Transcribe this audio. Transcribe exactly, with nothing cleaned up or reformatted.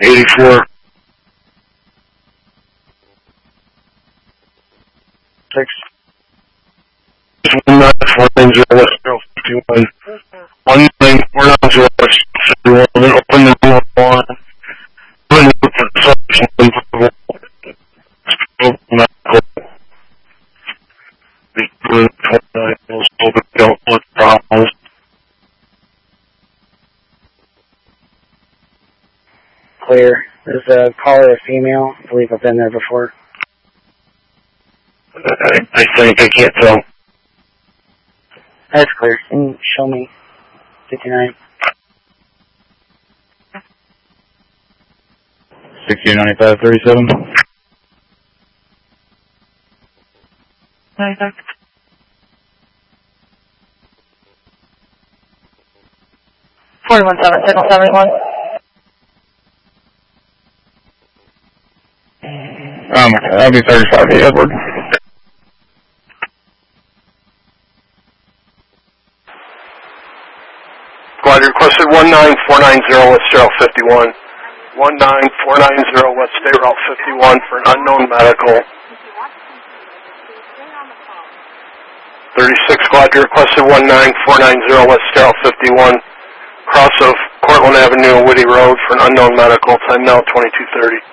eighty-four. Six. one nine four nine zero West Trail fifty-one. one nine four nine zero West Trail fifty-one. Then open the door one. Open the door for the substation. Open that door. Open don't look problems. Clear. Is a caller a female? I believe I've been there before. I, I think I can't tell. That's clear. Can you show me fifty-nine? sixty ninety-five thirty-seven. ninety-five. forty-one seven, signal seven eight one. Um, that'll be thirty-five to Edward. Squad requested one nine four nine zero West State Route fifty-one. one nine four nine zero West State Route fifty-one for an unknown medical. thirty-six Squad requested one nine four nine zero West State Route fifty-one. Cross of Cortland Avenue and Whitty Road for an unknown medical. Time now twenty-two thirty.